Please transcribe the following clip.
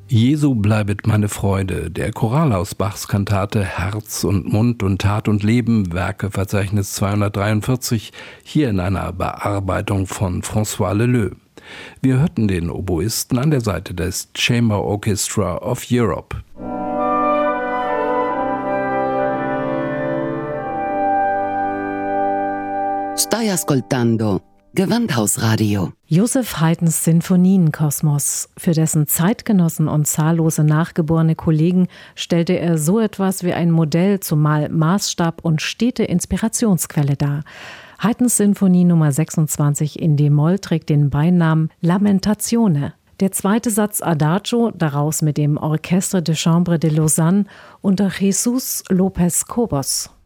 Jesu bleibet meine Freude, der Choral aus Bachs Kantate Herz und Mund und Tat und Leben, Werkeverzeichnis 243, hier in einer Bearbeitung von François Leleux. Wir hörten den Oboisten an der Seite des Chamber Orchestra of Europe. Stai ascoltando Gewandhausradio. Joseph Haydns Sinfonienkosmos. Für dessen Zeitgenossen und zahllose nachgeborene Kollegen stellte er so etwas wie ein Modell, zumal Maßstab und stete Inspirationsquelle dar. Haydns Sinfonie Nummer 26 in d-Moll trägt den Beinamen Lamentazione. Der zweite Satz Adagio, daraus mit dem Orchestre de Chambre de Lausanne unter Jesús López Cobos.